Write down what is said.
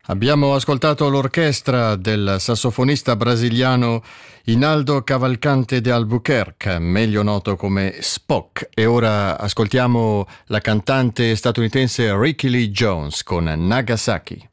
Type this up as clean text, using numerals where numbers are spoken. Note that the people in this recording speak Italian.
Abbiamo ascoltato l'orchestra del sassofonista brasiliano Inaldo Cavalcante de Albuquerque, meglio noto come Spock, e ora ascoltiamo la cantante statunitense Rickie Lee Jones con Nagasaki.